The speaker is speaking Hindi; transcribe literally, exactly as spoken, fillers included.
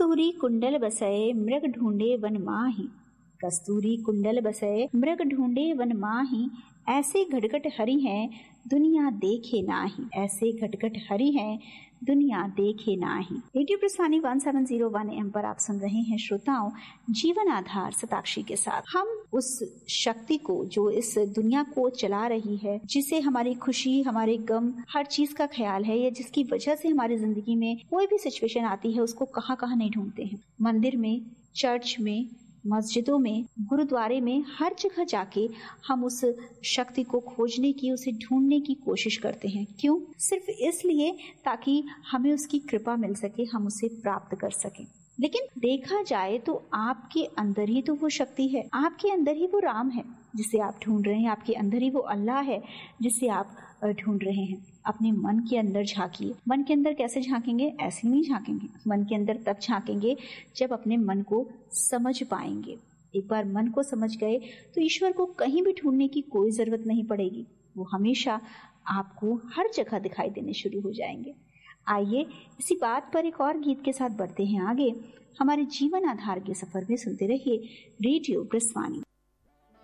कस्तूरी कुंडल बसए मृग ढूंढे वन माही, कस्तूरी कुंडल बसए मृग ढूंढे वन माही, ऐसे घटघट हरि हैं दुनिया देखे नाही, ऐसे घटघट हरि हैं दुनिया देखे नाही। Radio प्रस्थानी one seven zero one M पर आप सुन रहे हैं श्रोताओं जीवन आधार शताक्षी के साथ। हम उस शक्ति को जो इस दुनिया को चला रही है, जिसे हमारी खुशी हमारे गम हर चीज का ख्याल है, या जिसकी वजह से हमारी जिंदगी में कोई भी सिचुएशन आती है, उसको कहाँ कहाँ नहीं ढूंढते हैं। मंदिर में, चर्च में, मस्जिदों में, गुरुद्वारे में, हर जगह जाके हम उस शक्ति को खोजने की, उसे ढूंढने की कोशिश करते हैं। क्यों? सिर्फ इसलिए ताकि हमें उसकी कृपा मिल सके, हम उसे प्राप्त कर सकें। लेकिन देखा जाए तो आपके अंदर ही तो वो शक्ति है, आपके अंदर ही वो राम है जिसे आप ढूंढ रहे हैं, आपके अंदर ही वो अल्लाह है जिसे आप ढूंढ रहे हैं। अपने मन के अंदर झांकिए। मन के अंदर कैसे झांकेंगे? ऐसे नहीं झांकेंगे। मन के अंदर तब झांकेंगे जब अपने मन को समझ पाएंगे। एक बार मन को समझ गए तो ईश्वर को कहीं भी ढूंढने की कोई जरूरत नहीं पड़ेगी, वो हमेशा आपको हर जगह दिखाई देने शुरू हो जाएंगे। आइए इसी बात पर एक और गीत के साथ बढ़ते हैं आगे। हमारे जीवन आधार के सफर में सुनते रहिए रेडियो प्रस्थानी।